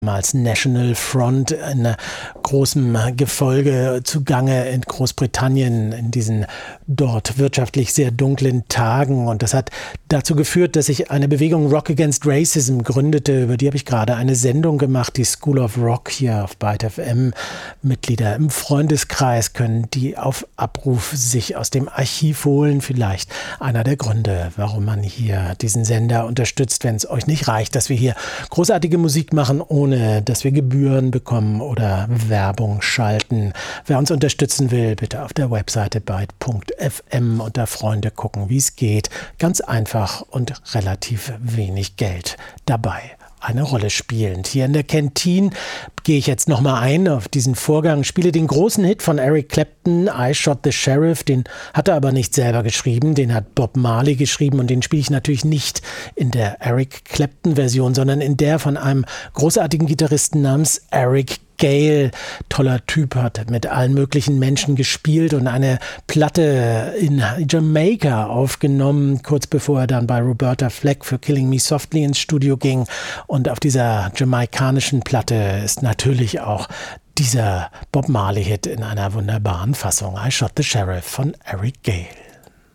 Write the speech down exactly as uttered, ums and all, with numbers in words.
Als National Front in großem Gefolge zugange in Großbritannien in diesen dort wirtschaftlich sehr dunklen Tagen. Und das hat dazu geführt, dass sich eine Bewegung Rock Against Racism gründete. Über die habe ich gerade eine Sendung gemacht, die School of Rock hier auf Byte F M. Mitglieder im Freundeskreis können die auf Abruf sich aus dem Archiv holen. Vielleicht einer der Gründe, warum man hier diesen Sender unterstützt, wenn es euch nicht reicht, dass wir hier großartige Musik machen, ohne dass wir Gebühren bekommen oder Werbung schalten. Wer uns unterstützen will, bitte auf der Webseite byte punkt f m unter Freunde gucken, wie es geht. Ganz einfach und relativ wenig Geld dabei eine Rolle spielend. Hier in der Kantine gehe ich jetzt nochmal ein auf diesen Vorgang, spiele den großen Hit von Eric Clapton, I Shot the Sheriff, den hat er aber nicht selber geschrieben, den hat Bob Marley geschrieben und den spiele ich natürlich nicht in der Eric Clapton Version, sondern in der von einem großartigen Gitarristen namens Eric Gale, toller Typ, hat mit allen möglichen Menschen gespielt und eine Platte in Jamaika aufgenommen, kurz bevor er dann bei Roberta Fleck für Killing Me Softly ins Studio ging. Und auf dieser jamaikanischen Platte ist natürlich auch dieser Bob Marley-Hit in einer wunderbaren Fassung, I Shot the Sheriff von Eric Gale.